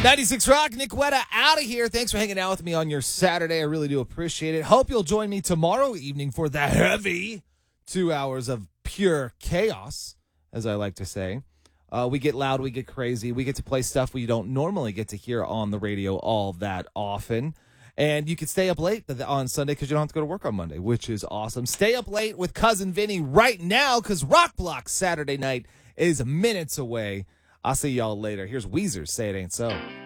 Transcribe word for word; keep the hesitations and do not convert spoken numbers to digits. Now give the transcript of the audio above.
ninety-six Rock, Nick Wetta out of here. Thanks for hanging out with me on your Saturday. I really do appreciate it. Hope you'll join me tomorrow evening for the heavy two hours of pure chaos, as I like to say. Uh, we get loud, we get crazy. We get to play stuff we don't normally get to hear on the radio all that often. And you can stay up late on Sunday because you don't have to go to work on Monday, which is awesome. Stay up late with Cousin Vinny right now because Rock Block Saturday night is minutes away. I'll see y'all later. Here's Weezer, Say It Ain't So.